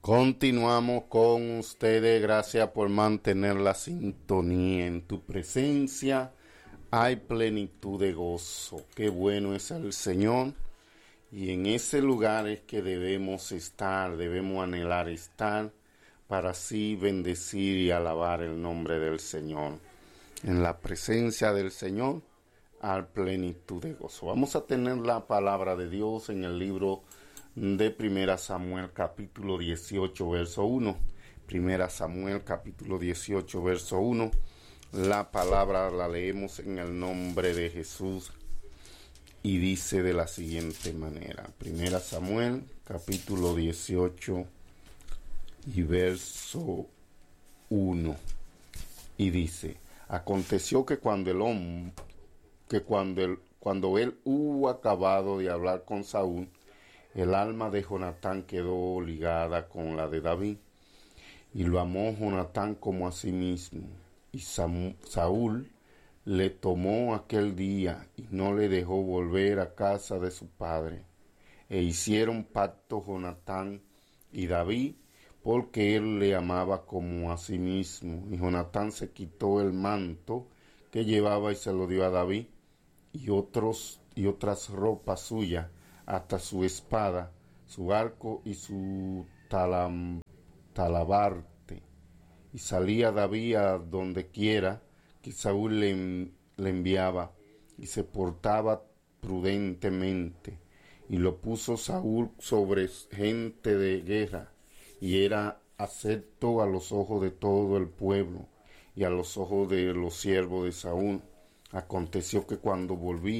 Continuamos con ustedes. Gracias por mantener la sintonía. En tu presencia hay plenitud de gozo. Qué bueno es el Señor. Y en ese lugar es que debemos estar, debemos anhelar estar para así bendecir y alabar el nombre del Señor. En la presencia del Señor hay plenitud de gozo. Vamos a tener la palabra de Dios en el libro de 1 Samuel capítulo 18 verso 1. 1 Samuel capítulo 18 verso 1. La palabra la leemos en el nombre de Jesús y dice de la siguiente manera. 1 Samuel capítulo 18 y verso 1. Y dice: aconteció que cuando él hubo acabado de hablar con Saúl, el alma de Jonatán quedó ligada con la de David, y lo amó Jonatán como a sí mismo. Y Saúl le tomó aquel día y no le dejó volver a casa de su padre. E hicieron pacto Jonatán y David, porque él le amaba como a sí mismo. Y Jonatán se quitó el manto que llevaba y se lo dio a David, y otras ropas suyas, hasta su espada, su arco y su talabarte. Y salía David a donde quiera que Saúl le enviaba, y se portaba prudentemente. Y lo puso Saúl sobre gente de guerra, y era acepto a los ojos de todo el pueblo, y a los ojos de los siervos de Saúl. Aconteció que cuando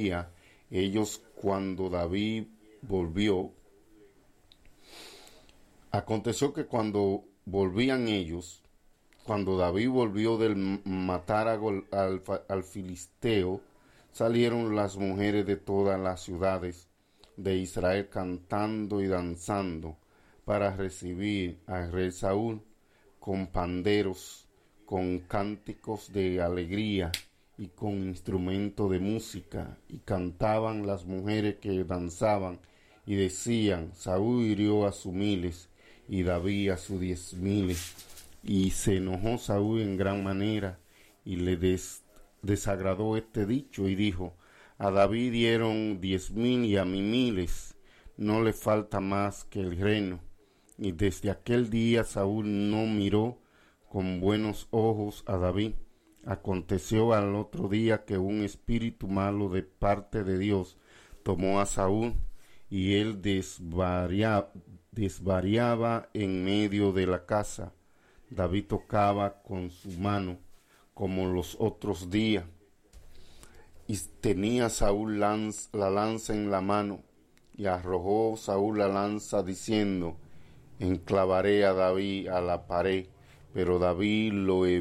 David volvió del matar al filisteo, salieron las mujeres de todas las ciudades de Israel cantando y danzando para recibir al rey Saúl, con panderos, con cánticos de alegría y con instrumento de música. Y cantaban las mujeres que danzaban y decían: Saúl hirió a sus miles y David a sus 10,000. Y se enojó Saúl en gran manera y le desagradó este dicho, y dijo: a David dieron 10,000 y a mí miles, no le falta más que el reino. Y desde aquel día Saúl no miró con buenos ojos a David. Aconteció al otro día que un espíritu malo de parte de Dios tomó a Saúl, y él desvariaba en medio de la casa. David tocaba con su mano como los otros días, y tenía Saúl la lanza en la mano, y arrojó Saúl la lanza diciendo: enclavaré a David a la pared. Pero David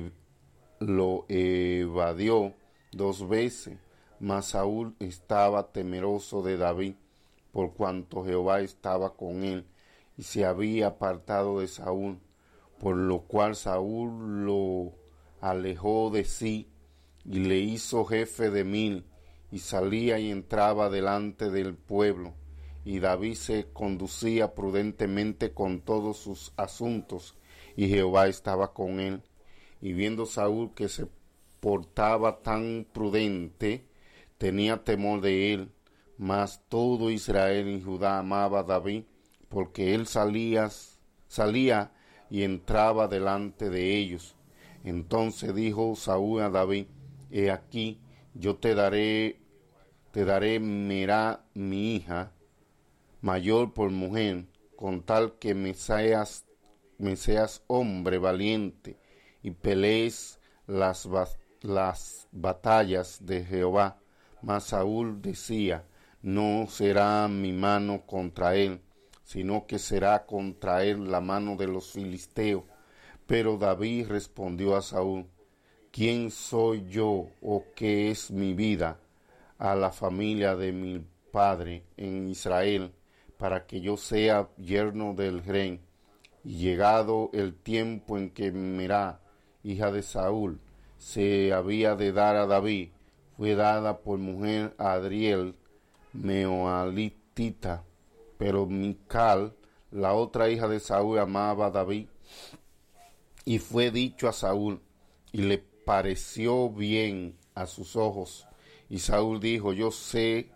lo evadió 2 veces, mas Saúl estaba temeroso de David, por cuanto Jehová estaba con él, y se había apartado de Saúl, por lo cual Saúl lo alejó de sí, y le hizo jefe de 1000, y salía y entraba delante del pueblo. Y David se conducía prudentemente con todos sus asuntos, y Jehová estaba con él. Y viendo Saúl que se portaba tan prudente, tenía temor de él. Mas todo Israel y Judá amaba a David, porque él salía y entraba delante de ellos. Entonces dijo Saúl a David: he aquí, yo te daré Merab, mi hija mayor, por mujer, con tal que me seas hombre valiente, y pelees las batallas de Jehová. Mas Saúl decía: no será mi mano contra él, sino que será contra él la mano de los filisteos. Pero David respondió a Saúl: ¿quién soy yo, o qué es mi vida a la familia de mi padre en Israel, para que yo sea yerno del rey? Y llegado el tiempo en que Merab, hija de Saúl, se había de dar a David, fue dada por mujer a Adriel, meoalitita. Pero Mical, la otra hija de Saúl, amaba a David. Y fue dicho a Saúl, y le pareció bien a sus ojos. Y Saúl dijo, yo se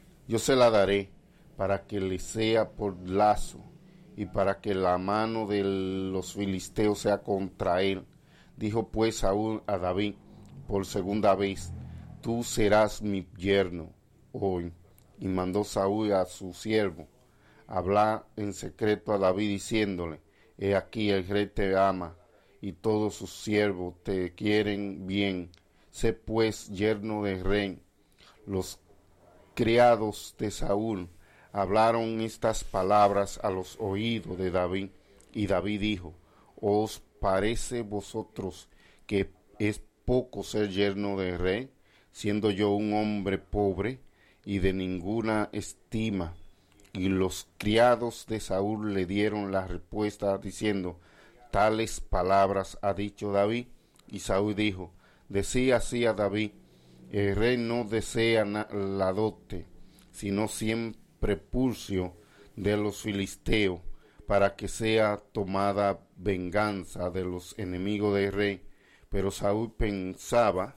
la daré, para que le sea por lazo, y para que la mano de los filisteos sea contra él. Dijo pues Saúl a David por segunda vez, tú serás mi yerno hoy. Y mandó Saúl a su siervo hablar en secreto a David, diciéndole, he aquí el rey te ama, y todos sus siervos te quieren bien. Sé pues yerno del rey. Los criados de Saúl hablaron estas palabras a los oídos de David, y David dijo, ¿os parece vosotros que es poco ser yerno del rey, siendo yo un hombre pobre y de ninguna estima? Y los criados de Saúl le dieron la respuesta diciendo, tales palabras ha dicho David. Y Saúl dijo, decía así a David, el rey no desea la dote, sino siempre pulso de los filisteos, para que sea tomada venganza de los enemigos del rey. Pero Saúl pensaba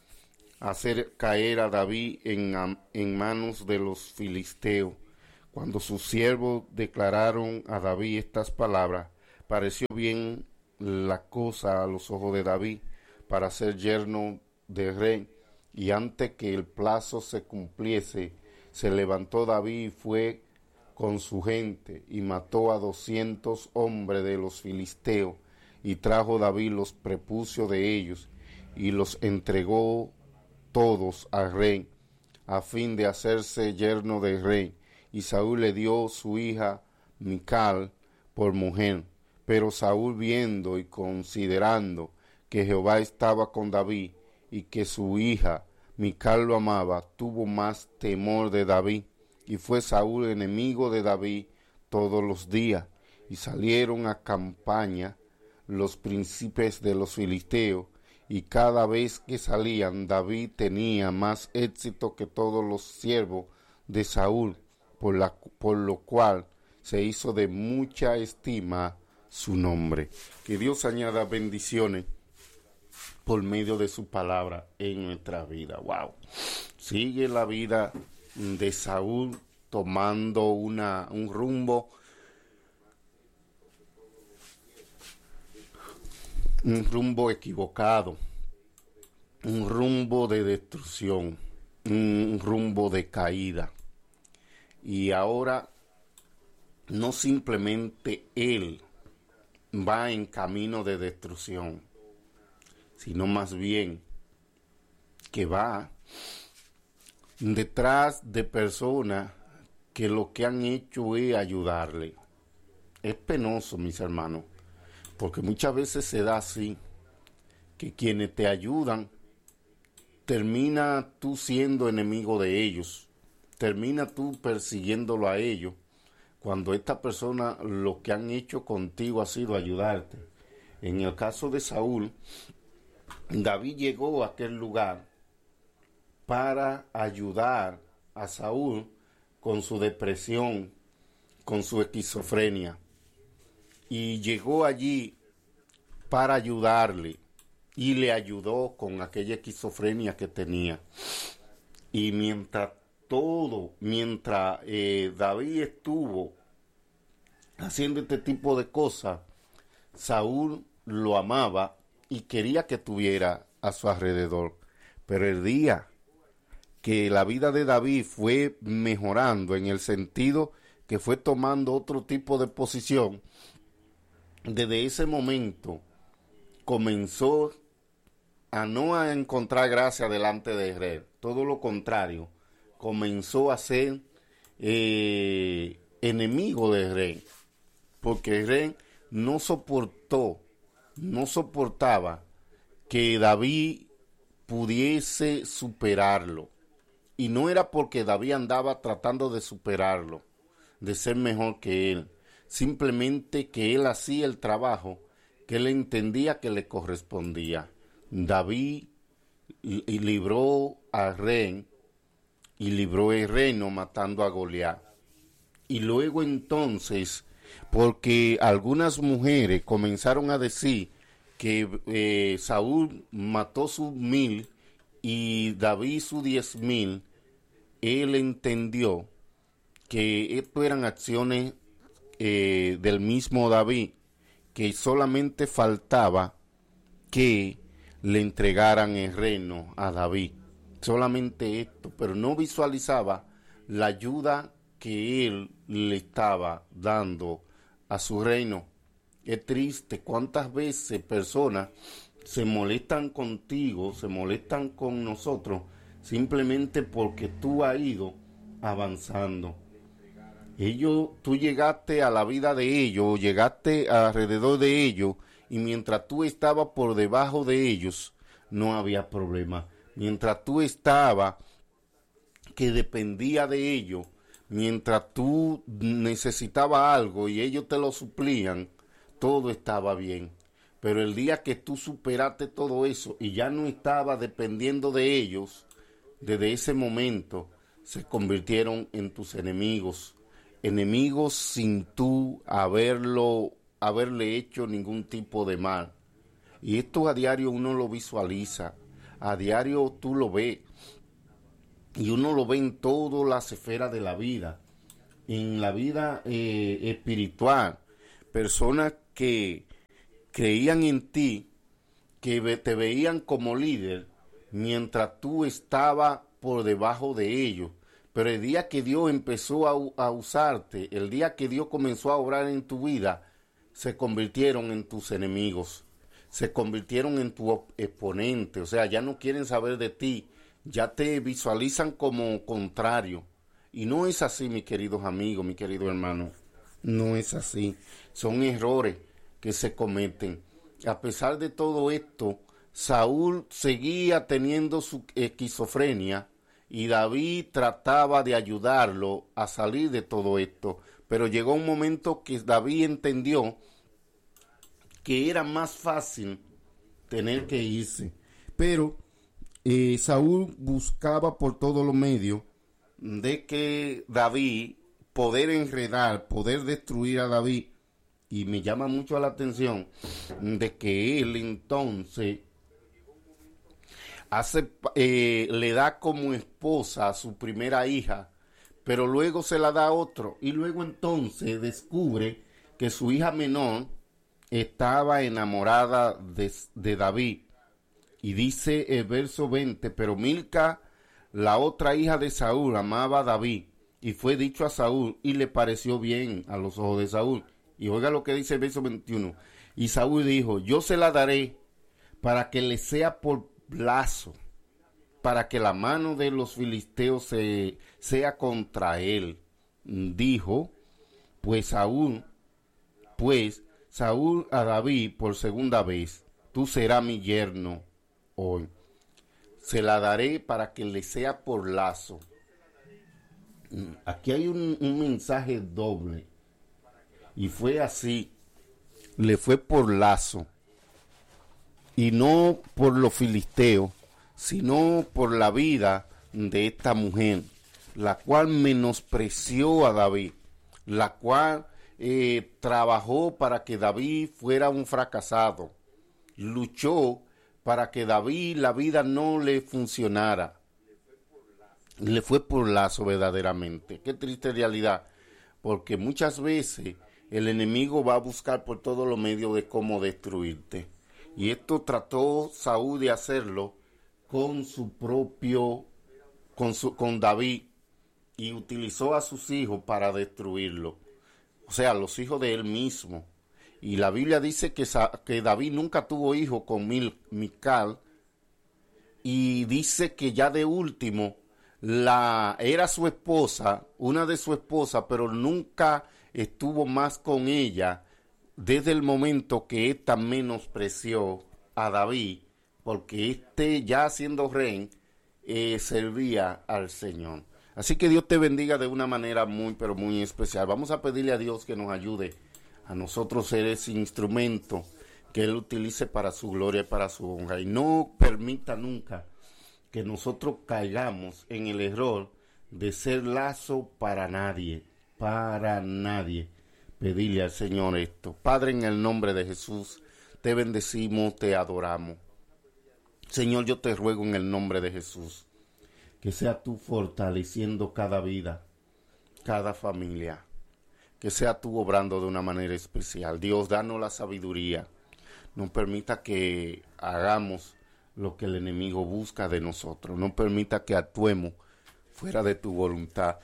hacer caer a David en manos de los filisteos. Cuando sus siervos declararon a David estas palabras, pareció bien la cosa a los ojos de David para ser yerno del rey. Y antes que el plazo se cumpliese, se levantó David y fue con su gente y mató a 200 hombres de los filisteos, y trajo David los prepucios de ellos y los entregó todos al rey, a fin de hacerse yerno del rey. Y Saúl le dio su hija Mical por mujer. Pero Saúl, viendo y considerando que Jehová estaba con David y que su hija Mical lo amaba, tuvo más temor de David. Y fue Saúl enemigo de David todos los días. Y salieron a campaña los príncipes de los filisteos, y cada vez que salían David tenía más éxito que todos los siervos de Saúl, por lo cual se hizo de mucha estima su nombre. Que Dios añada bendiciones por medio de su palabra en nuestra vida. Wow. Sigue la vida de Saúl tomando un rumbo equivocado, un rumbo de destrucción, un rumbo de caída. Y ahora no simplemente él va en camino de destrucción, sino más bien que va detrás de personas que lo que han hecho es ayudarle. Es penoso, mis hermanos, porque muchas veces se da así, que quienes te ayudan, termina tú siendo enemigo de ellos, termina tú persiguiéndolo a ellos, cuando esta persona lo que han hecho contigo ha sido ayudarte. En el caso de Saúl, David llegó a aquel lugar para ayudar a Saúl con su depresión, con su esquizofrenia. Y llegó allí para ayudarle, y le ayudó con aquella esquizofrenia que tenía. Y mientras David estuvo haciendo este tipo de cosas, Saúl lo amaba y quería que estuviera a su alrededor. Pero el día que la vida de David fue mejorando, en el sentido que fue tomando otro tipo de posición, desde ese momento comenzó a no encontrar gracia delante de Israel. Todo lo contrario, comenzó a ser enemigo de Israel, porque Israel no soportaba que David pudiese superarlo. Y no era porque David andaba tratando de superarlo, de ser mejor que él, simplemente que él hacía el trabajo que él entendía que le correspondía. David libró a Rey y libró el reino matando a Goliat. Y luego entonces porque algunas mujeres comenzaron a decir que Saúl mató sus 1000 y David sus 10,000. Él entendió que esto eran acciones del mismo David, que solamente faltaba que le entregaran el reino a David. Solamente esto, pero no visualizaba la ayuda que él le estaba dando a su reino. Es triste cuántas veces personas se molestan contigo, se molestan con nosotros, simplemente porque tú has ido avanzando. Tú llegaste a la vida de ellos, llegaste alrededor de ellos, y mientras tú estabas por debajo de ellos, no había problema. Mientras tú estabas que dependía de ellos, mientras tú necesitabas algo y ellos te lo suplían, todo estaba bien. Pero el día que tú superaste todo eso y ya no estabas dependiendo de ellos, desde ese momento se convirtieron en tus enemigos. Enemigos sin tú haberle hecho ningún tipo de mal. Y esto a diario uno lo visualiza, a diario tú lo ves. Y uno lo ve en todas las esferas de la vida, en la vida espiritual. Personas que creían en ti, que te veían como líder, mientras tú estabas por debajo de ellos. Pero el día que Dios empezó a usarte, el día que Dios comenzó a obrar en tu vida, se convirtieron en tus enemigos, se convirtieron en tu exponente. O sea, ya no quieren saber de ti, ya te visualizan como contrario. Y no es así, mis queridos amigos, mi querido hermano. No es así. Son errores que se cometen. A pesar de todo esto, Saúl seguía teniendo su esquizofrenia y David trataba de ayudarlo a salir de todo esto. Pero llegó un momento que David entendió que era más fácil tener que irse. Pero Saúl buscaba por todos los medios de que David, poder enredar, poder destruir a David. Y me llama mucho la atención de que él entonces le da como esposa a su primera hija, pero luego se la da a otro. Y luego entonces descubre que su hija menor estaba enamorada de David. Y dice el verso 20, pero Milca, la otra hija de Saúl, amaba a David, y fue dicho a Saúl, y le pareció bien a los ojos de Saúl. Y oiga lo que dice el verso 21. Y Saúl dijo, yo se la daré para que le sea por lazo, para que la mano de los filisteos sea contra él. Dijo, pues Saúl a David por segunda vez, tú serás mi yerno hoy. Se la daré para que le sea por lazo. Aquí hay un mensaje doble. Y fue así. Le fue por lazo. Y no por los filisteos, sino por la vida de esta mujer, la cual menospreció a David, la cual trabajó para que David fuera un fracasado, luchó para que David la vida no le funcionara. Le fue por lazo verdaderamente. Qué triste realidad, porque muchas veces el enemigo va a buscar por todos los medios de cómo destruirte. Y esto trató Saúl de hacerlo con con David, y utilizó a sus hijos para destruirlo. O sea, los hijos de él mismo. Y la Biblia dice que David nunca tuvo hijos con Mical, y dice que ya de último era su esposa, una de su esposa, pero nunca estuvo más con ella desde el momento que ésta menospreció a David, porque ya siendo rey servía al Señor. Así que Dios te bendiga de una manera muy, pero muy especial. Vamos a pedirle a Dios que nos ayude a nosotros ser ese instrumento que Él utilice para su gloria y para su honra. Y no permita nunca que nosotros caigamos en el error de ser lazo para nadie, pedirle al Señor esto. Padre, en el nombre de Jesús, te bendecimos, te adoramos. Señor, yo te ruego en el nombre de Jesús, que sea tú fortaleciendo cada vida, cada familia, que sea tú obrando de una manera especial. Dios, danos la sabiduría, no permita que hagamos lo que el enemigo busca de nosotros, no permita que actuemos fuera de tu voluntad.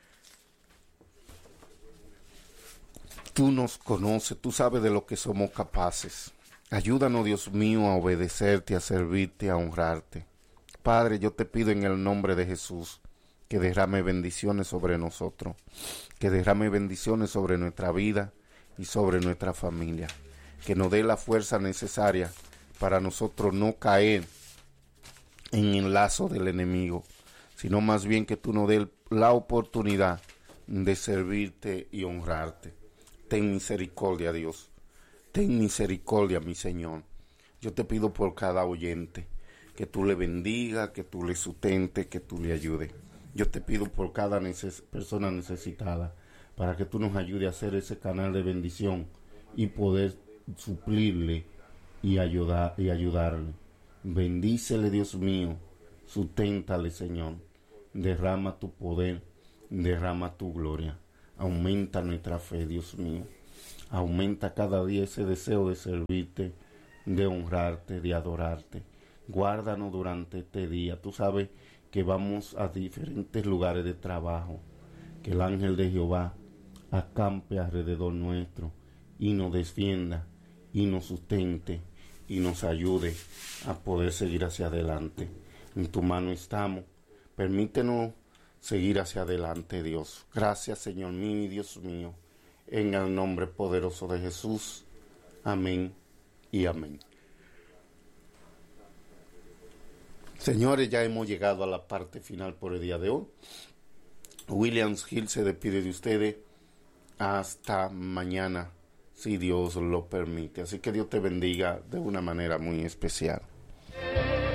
Tú nos conoces, tú sabes de lo que somos capaces. Ayúdanos, Dios mío, a obedecerte, a servirte, a honrarte. Padre, yo te pido en el nombre de Jesús que derrame bendiciones sobre nosotros, que derrame bendiciones sobre nuestra vida y sobre nuestra familia, que nos dé la fuerza necesaria para nosotros no caer en el lazo del enemigo, sino más bien que tú nos des la oportunidad de servirte y honrarte. Ten misericordia, Dios. Ten misericordia, mi Señor. Yo te pido por cada oyente, que tú le bendiga, que tú le sustente, que tú le ayude. Yo te pido por cada persona necesitada, para que tú nos ayudes a hacer ese canal de bendición y poder suplirle y ayudarle. Bendícele, Dios mío. Susténtale, Señor. Derrama tu poder, derrama tu gloria. Aumenta nuestra fe, Dios mío. Aumenta cada día ese deseo de servirte, de honrarte, de adorarte. Guárdanos durante este día. Tú sabes que vamos a diferentes lugares de trabajo. Que el ángel de Jehová acampe alrededor nuestro y nos defienda y nos sustente y nos ayude a poder seguir hacia adelante. En tu mano estamos. Permítenos seguir hacia adelante, Dios. Gracias, Señor mío y Dios mío. En el nombre poderoso de Jesús. Amén y amén. Señores, ya hemos llegado a la parte final por el día de hoy. Williams Hill se despide de ustedes hasta mañana, si Dios lo permite. Así que Dios te bendiga de una manera muy especial.